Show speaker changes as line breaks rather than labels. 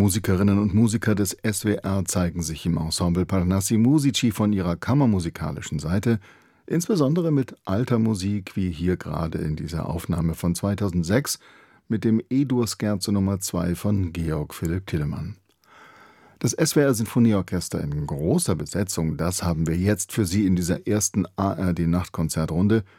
Musikerinnen und Musiker des SWR zeigen sich im Ensemble Parnassi Musici von ihrer kammermusikalischen Seite, insbesondere mit alter Musik, wie hier gerade in dieser Aufnahme von 2006 mit dem E-Dur-Scherzo Nummer 2 von Georg Philipp Telemann. Das SWR-Sinfonieorchester in großer Besetzung, das haben wir jetzt für Sie in dieser ersten ARD-Nachtkonzertrunde